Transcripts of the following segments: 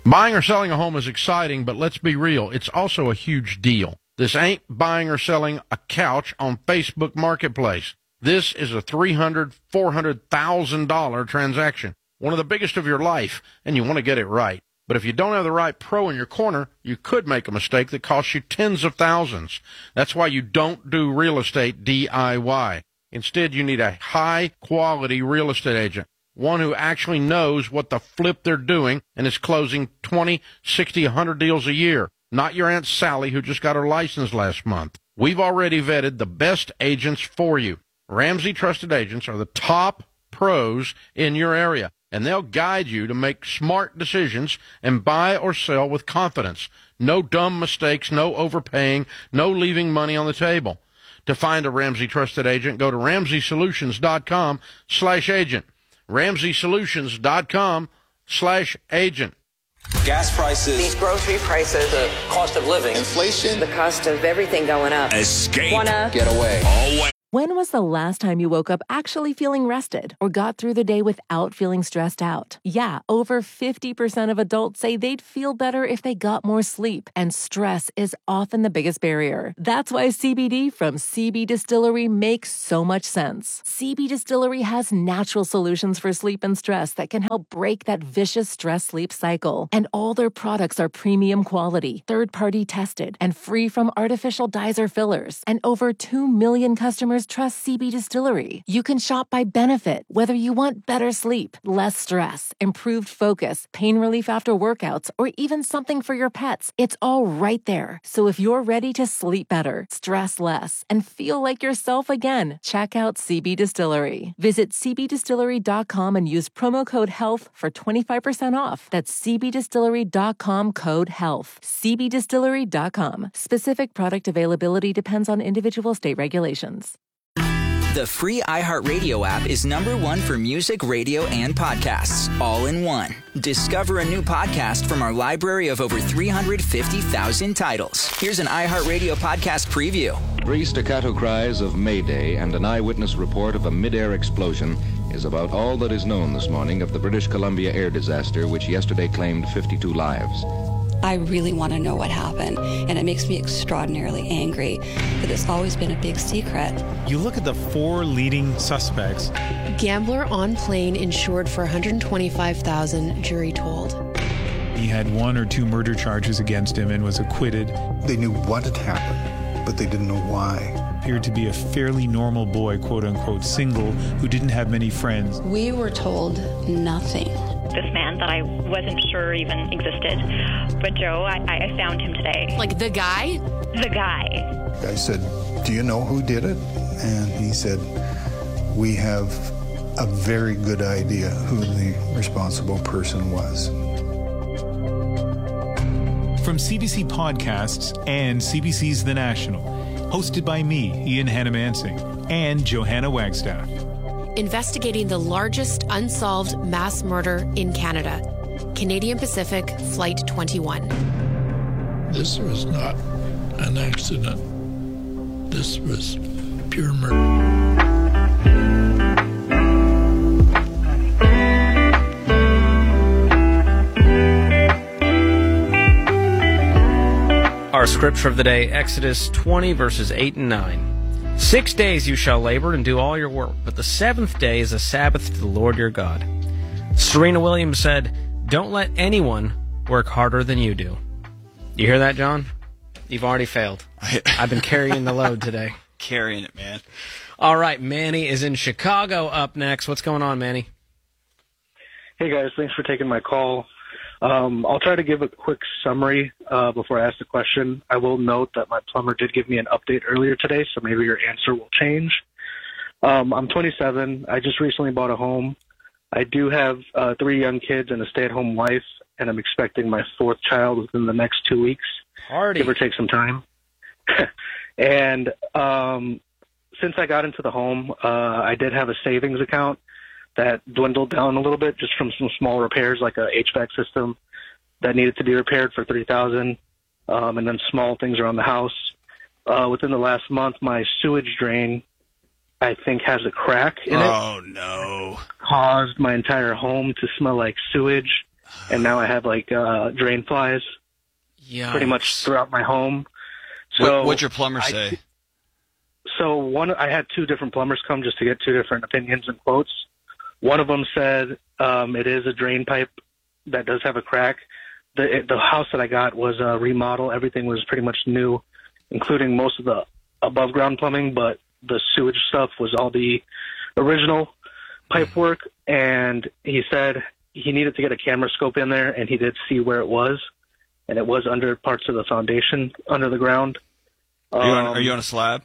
Buying or selling a home is exciting, but let's be real, it's also a huge deal. This ain't buying or selling a couch on Facebook Marketplace. This is a $300,000, $400,000 transaction, one of the biggest of your life, and you want to get it right. But if you don't have the right pro in your corner, you could make a mistake that costs you tens of thousands. That's why you don't do real estate DIY. Instead, you need a high-quality real estate agent, one who actually knows what the flip they're doing and is closing 20, 60, 100 deals a year. Not your Aunt Sally who just got her license last month. We've already vetted the best agents for you. Ramsey Trusted Agents are the top pros in your area, and they'll guide you to make smart decisions and buy or sell with confidence. No dumb mistakes, no overpaying, no leaving money on the table. To find a Ramsey Trusted Agent, go to RamseySolutions.com/agent. RamseySolutions.com/agent. Gas prices, these grocery prices, the cost of living, inflation, the cost of everything going up. Escape. Wanna get away. When was the last time you woke up actually feeling rested or got through the day without feeling stressed out? Yeah, over 50% of adults say they'd feel better if they got more sleep, and stress is often the biggest barrier. That's why CBD from CB Distillery makes so much sense. CB Distillery has natural solutions for sleep and stress that can help break that vicious stress-sleep cycle. And all their products are premium quality, third-party tested, and free from artificial dyes or fillers. And over 2 million customers trust CB Distillery. You can shop by benefit, whether you want better sleep, less stress, improved focus, pain relief after workouts, or even something for your pets. It's all right there. So if you're ready to sleep better, stress less, and feel like yourself again, check out CB Distillery. Visit cbdistillery.com and use promo code HEALTH for 25% off. That's cbdistillery.com, code HEALTH. cbdistillery.com. Specific product availability depends on individual state regulations. The free iHeartRadio app is #1 for music, radio, and podcasts, all in one. Discover a new podcast from our library of over 350,000 titles. Here's an iHeartRadio podcast preview. 3 staccato cries of Mayday and an eyewitness report of a mid-air explosion is about all that is known this morning of the British Columbia air disaster, which yesterday claimed 52 lives. I really want to know what happened, and it makes me extraordinarily angry that it's always been a big secret. You look at the 4 leading suspects. Gambler on plane insured for $125,000, jury told. He had 1 or 2 murder charges against him and was acquitted. They knew what had happened, but they didn't know why. Appeared to be a fairly normal boy, quote-unquote single, who didn't have many friends. We were told nothing. This man that I wasn't sure even existed. But Joe, I found him today. Like the guy? The guy. I said, "Do you know who did it?" And he said, "We have a very good idea who the responsible person was." From CBC Podcasts and CBC's The National, hosted by me, Ian Hannamansing, and Johanna Wagstaff. Investigating the largest unsolved mass murder in Canada. Canadian Pacific Flight 21. This was not an accident. This was pure murder. Our scripture of the day, Exodus 20, verses 8 and 9. 6 days you shall labor and do all your work, but the 7th day is a Sabbath to the Lord your God. Serena Williams said, "Don't let anyone work harder than you do." You hear that, John? You've already failed. I've been carrying the load today. Carrying it, man. All right, Manny is in Chicago up next. What's going on, Manny? Hey, guys. Thanks for taking my call. I'll try to give a quick summary before I ask the question. I will note that my plumber did give me an update earlier today, so maybe your answer will change. I'm 27. I just recently bought a home. I do have 3 young kids and a stay-at-home wife, and I'm expecting my 4th child within the next 2 weeks. Party. Give or take some time. And since I got into the home, I did have a savings account that dwindled down a little bit just from some small repairs, like a HVAC system that needed to be repaired for $3,000, and then small things around the house. Within the last month, my sewage drain, I think, has a crack in it. Oh, no. Caused my entire home to smell like sewage. and now I have like drain flies pretty much throughout my home. So what'd your plumber say? So I had 2 different plumbers come just to get 2 different opinions and quotes. One of them said it is a drain pipe that does have a crack. The house that I got was a remodel. Everything was pretty much new, including most of the above ground plumbing, but the sewage stuff was all the original pipe work. And he said he needed to get a camera scope in there, and he did see where it was, and it was under parts of the foundation under the ground. Are you on a slab?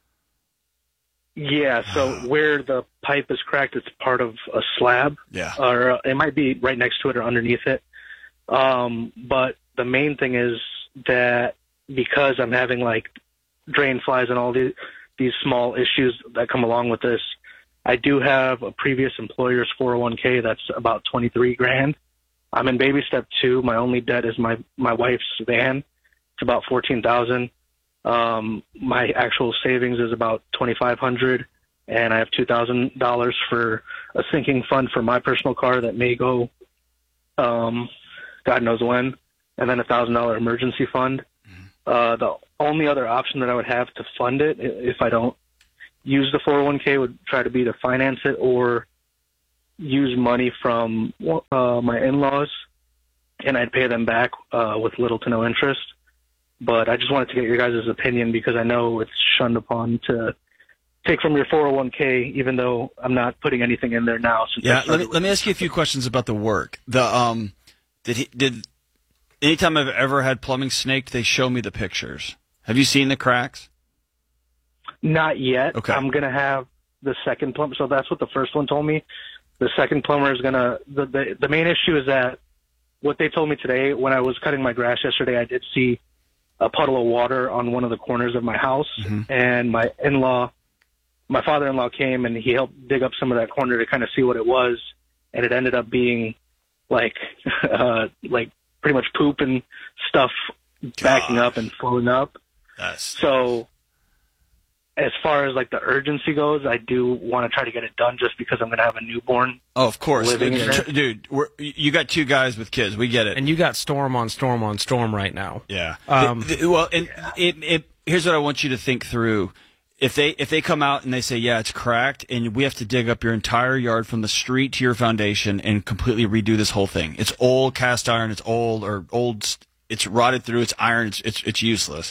Yeah, so where the pipe is cracked, it's part of a slab. Yeah. Or it might be right next to it or underneath it. But the main thing is that because I'm having like drain flies and all these small issues that come along with this, I do have a previous employer's 401k that's about $23,000. I'm in baby step 2. My only debt is my wife's van. It's about $14,000. My actual savings is about $2,500, and I have $2,000 for a sinking fund for my personal car that may go, God knows when, and then $1,000 emergency fund. The only other option that I would have to fund it, if I don't use the 401k, would try to be to finance it or use money from my in-laws, and I'd pay them back with little to no interest. But I just wanted to get your guys' opinion because I know it's shunned upon to take from your 401k, even though I'm not putting anything in there now. Let me ask you a few questions about the work. Did anytime I've ever had plumbing snaked, they show me the pictures. Have you seen the cracks? Not yet. Okay. I'm gonna have the second plumber. So that's what the first one told me. The second plumber is gonna. The main issue is that what they told me today when I was cutting my grass yesterday, I did see a puddle of water on one of the corners of my house, and my father-in-law came and he helped dig up some of that corner to kind of see what it was, and it ended up being like pretty much poop and stuff backing up and flowing up. So as far as like the urgency goes, I do want to try to get it done just because I'm going to have a newborn. Oh, of course. Dude, you got 2 guys with kids. We get it. And you got storm on storm on storm right now. Yeah. Here's what I want you to think through. If they come out and they say, yeah, it's cracked, and we have to dig up your entire yard from the street to your foundation and completely redo this whole thing. It's old cast iron. It's old. It's rotted through. It's iron. It's useless.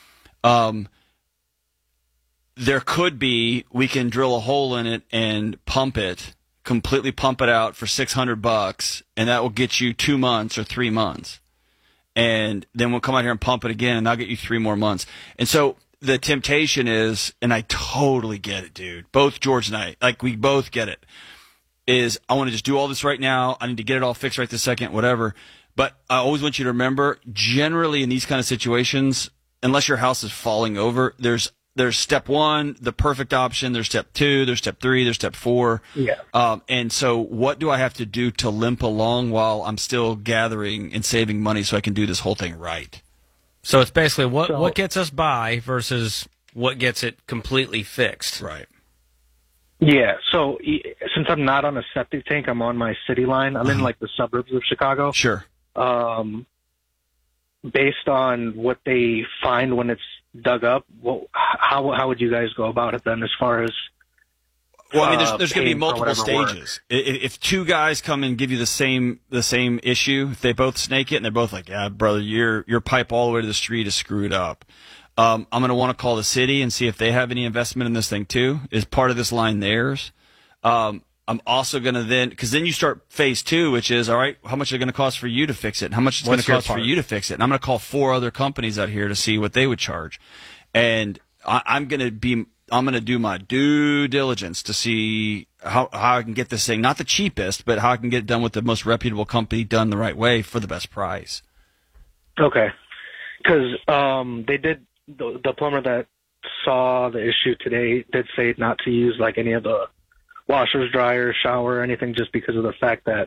There could be, we can drill a hole in it and completely pump it out for $600, and that will get you 2 months or 3 months. And then we'll come out here and pump it again, and that'll get you 3 more months. And so the temptation is, and I totally get it, dude. Both George and I, like we both get it, is I want to just do all this right now. I need to get it all fixed right this second, whatever. But I always want you to remember, generally in these kind of situations, unless your house is falling over, there's step 1, the perfect option. There's step 2, there's step 3, there's step 4. Yeah. And so what do I have to do to limp along while I'm still gathering and saving money so I can do this whole thing right? So it's basically what gets us by versus what gets it completely fixed. Right. Yeah. So since I'm not on a septic tank, I'm on my city line. I'm in like the suburbs of Chicago. Sure. Based on what they find when it's dug up, how would you guys go about it then as far as Well, I mean, there's going to be multiple stages. If 2 guys come and give you the same issue, if they both snake it and they're both like, yeah, brother, your pipe all the way to the street is screwed up. I'm going to want to call the city and see if they have any investment in this thing too. Is part of this line theirs? I'm also going to because then you start phase 2, which is, all right, how much is it going to cost for you to fix it? And how much is it going to cost for you to fix it? And I'm going to call 4 other companies out here to see what they would charge. And I'm going to do my due diligence to see how I can get this thing, not the cheapest, but how I can get it done with the most reputable company, done the right way for the best price. Okay. Because they did, the plumber that saw the issue today did say not to use like any of the washers, dryers, shower, or anything, just because of the fact that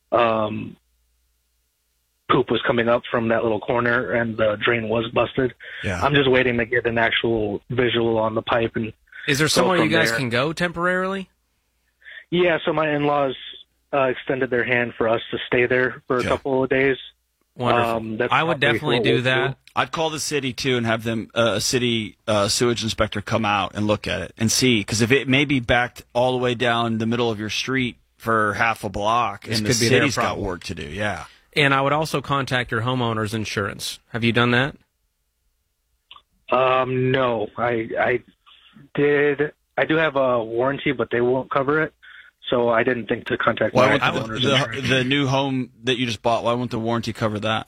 poop was coming up from that little corner and the drain was busted. Yeah. I'm just waiting to get an actual visual on the pipe. And is there somewhere you guys can go temporarily? Yeah, so my in-laws extended their hand for us to stay there for a couple of days. Wonderful. I would definitely do that. I'd call the city, too, and have them a city sewage inspector come out and look at it and see. Because if it may be backed all the way down the middle of your street for half a block, and the city's got work to do, yeah. And I would also contact your homeowner's insurance. Have you done that? No. I did. I do have a warranty, but they won't cover it. So I didn't think to contact the new home that you just bought. Why won't the warranty cover that?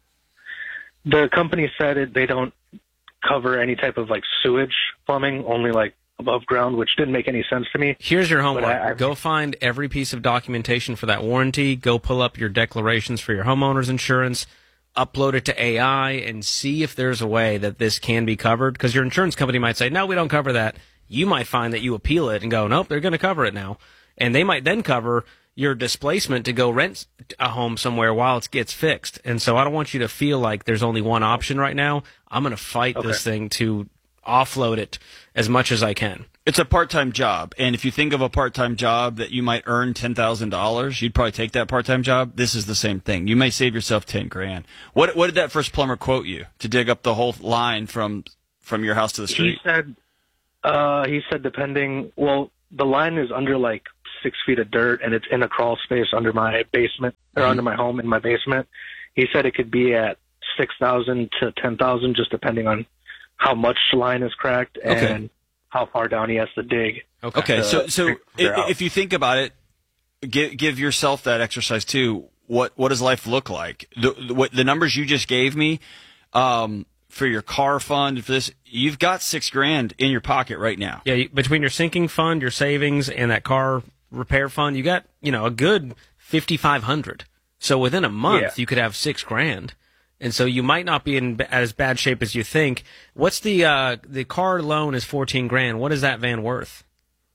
The company said they don't cover any type of like sewage plumbing, only like above ground, which didn't make any sense to me. Here's your homework. Go find every piece of documentation for that warranty. Go pull up your declarations for your homeowner's insurance. Upload it to AI and see if there's a way that this can be covered. Because your insurance company might say, no, we don't cover that. You might find that you appeal it and go, nope, they're going to cover it now. And they might then cover your displacement to go rent a home somewhere while it gets fixed. And so I don't want you to feel like there's only one option right now. I'm going to fight this thing to offload it as much as I can. It's a part-time job. And if you think of a part-time job that you might earn $10,000, you'd probably take that part-time job. This is the same thing. You may save yourself $10,000. What did that first plumber quote you to dig up the whole line from your house to the street? He said depending, well, the line is under like 6 feet of dirt, and it's in a crawl space under my basement, or under my home in my basement. He said it could be at $6,000 to $10,000, just depending on how much line is cracked and how far down he has to dig. Okay, so if you think about it, give yourself that exercise too. What does life look like? The numbers you just gave me for your car fund, for this, you've got $6,000 in your pocket right now. Yeah, between your sinking fund, your savings, and that car repair fund, you got a good $5,500. So within a month, you could have $6,000. And so you might not be in as bad shape as you think. What's the car loan is $14,000. What is that van worth?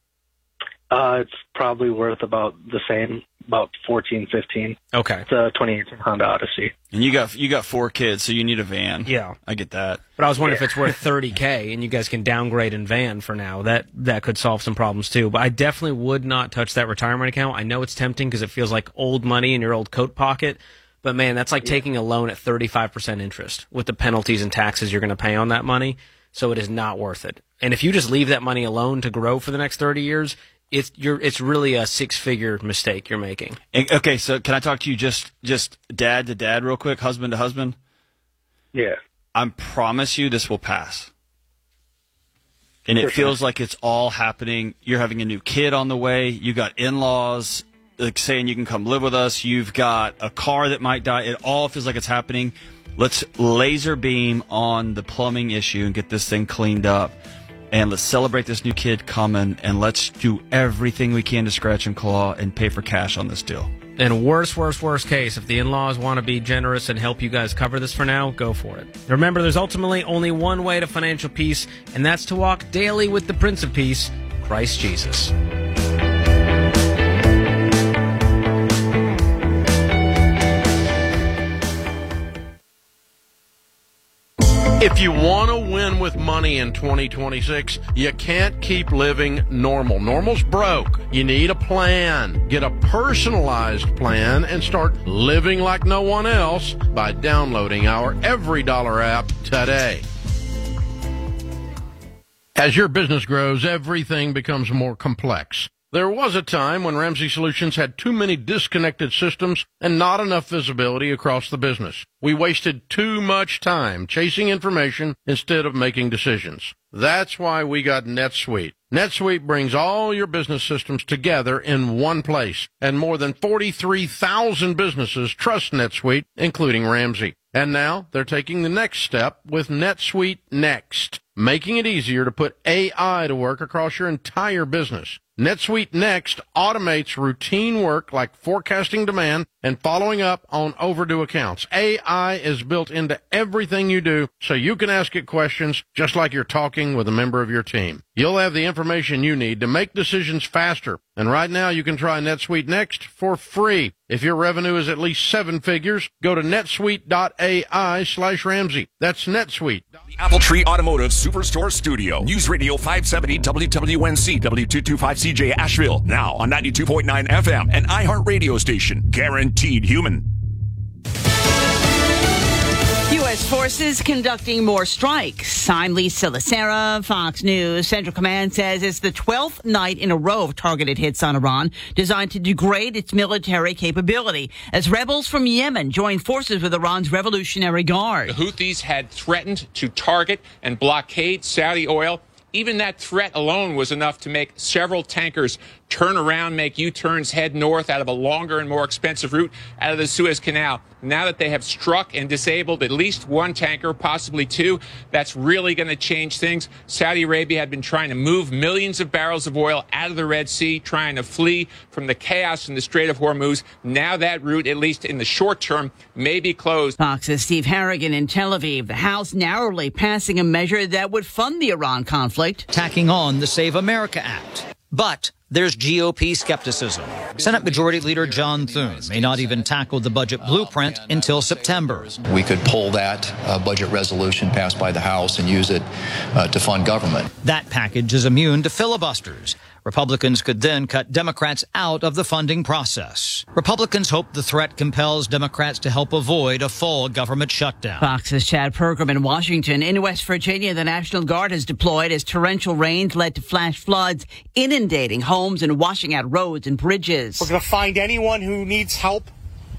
It's probably worth about the same, about $14,000-$15,000. Okay. It's a 2018 Honda Odyssey. And you got 4 kids, so you need a van. Yeah, I get that. But I was wondering if it's worth $30,000, and you guys can downgrade in van for now. That could solve some problems too. But I definitely would not touch that retirement account. I know it's tempting because it feels like old money in your old coat pocket. But man, that's like taking a loan at 35% interest with the penalties and taxes you're going to pay on that money. So it is not worth it. And if you just leave that money alone to grow for the next 30 years, it's really a 6-figure mistake you're making. Okay, so can I talk to you just dad to dad real quick, husband to husband? Yeah. I promise you this will pass. And it feels like it's all happening. You're having a new kid on the way. You got in-laws like saying you can come live with us. You've got a car that might die. It all feels like it's happening. Let's laser beam on the plumbing issue and get this thing cleaned up. And let's celebrate this new kid coming, and let's do everything we can to scratch and claw and pay for cash on this deal. And worst case, if the in-laws want to be generous and help you guys cover this for now, go for it. Remember, there's ultimately only one way to financial peace, and that's to walk daily with the Prince of Peace, Christ Jesus. If you want to win with money in 2026, you can't keep living normal. Normal's broke. You need a plan. Get a personalized plan and start living like no one else by downloading our Every Dollar app today. As your business grows, everything becomes more complex. There was a time when Ramsey Solutions had too many disconnected systems and not enough visibility across the business. We wasted too much time chasing information instead of making decisions. That's why we got NetSuite. NetSuite brings all your business systems together in one place, and more than 43,000 businesses trust NetSuite, including Ramsey. And now they're taking the next step with NetSuite Next, making it easier to put AI to work across your entire business. NetSuite Next automates routine work like forecasting demand and following up on overdue accounts. AI is built into everything you do, so you can ask it questions just like you're talking with a member of your team. You'll have the information you need to make decisions faster. And right now you can try NetSuite Next for free. If your revenue is at least 7 figures, go to netsuite.ai/Ramsey. That's NetSuite. The Apple Tree Automotive Superstore Studio. News Radio 570 WWNC W225C WCJ Asheville, now on 92.9 FM and iHeart radio station. Guaranteed human. U.S. forces conducting more strikes. I'm Lisa Lacera, Fox News. Central Command says it's the 12th night in a row of targeted hits on Iran designed to degrade its military capability as rebels from Yemen join forces with Iran's Revolutionary Guard. The Houthis had threatened to target and blockade Saudi oil. Even that threat alone was enough to make several tankers turn around, make U-turns, head north out of a longer and more expensive route out of the Suez Canal. Now that they have struck and disabled at least one tanker, possibly two, that's really going to change things. Saudi Arabia had been trying to move millions of barrels of oil out of the Red Sea, trying to flee from the chaos in the Strait of Hormuz. Now that route, at least in the short term, may be closed. Fox's Steve Harrigan in Tel Aviv. The House narrowly passing a measure that would fund the Iran conflict. Tacking on the Save America Act. But there's GOP skepticism. Senate Majority Leader John Thune may not even tackle the budget blueprint until September. We could pull that budget resolution passed by the House and use it to fund government. That package is immune to filibusters. Republicans could then cut Democrats out of the funding process. Republicans hope the threat compels Democrats to help avoid a full government shutdown. Fox's Chad Pergram in Washington. In West Virginia, the National Guard has deployed as torrential rains led to flash floods, inundating homes and washing out roads and bridges. We're going to find anyone who needs help